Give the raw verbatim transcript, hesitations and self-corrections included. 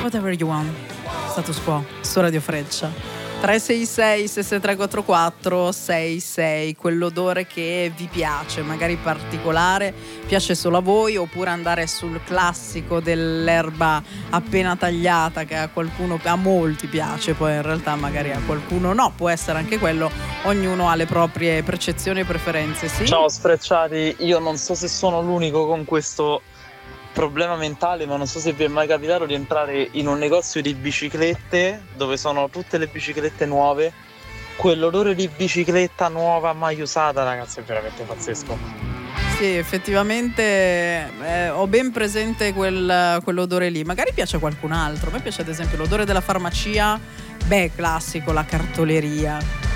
Whatever You Want, Status Quo su Radio Freccia. Tre sei sei sei sei tre quattro quattro sei sei, quell'odore che vi piace, magari particolare, piace solo a voi, oppure andare sul classico dell'erba appena tagliata che a qualcuno, a molti piace, poi in realtà magari a qualcuno no, può essere anche quello, ognuno ha le proprie percezioni e preferenze. Sì? Ciao Sfrecciati, io non so se sono l'unico con questo problema mentale, ma non so se vi è mai capitato di entrare in un negozio di biciclette dove sono tutte le biciclette nuove. Quell'odore di bicicletta nuova mai usata, ragazzi, è veramente pazzesco. Sì, effettivamente eh, ho ben presente quel, quell'odore lì. Magari piace a qualcun altro. A me piace ad esempio l'odore della farmacia. Beh, classico, la cartoleria.